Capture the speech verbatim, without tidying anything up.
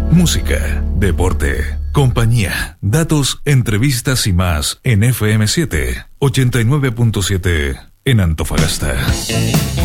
música, deporte, compañía, datos, entrevistas y más en F M siete, ochenta y nueve punto siete en Antofagasta.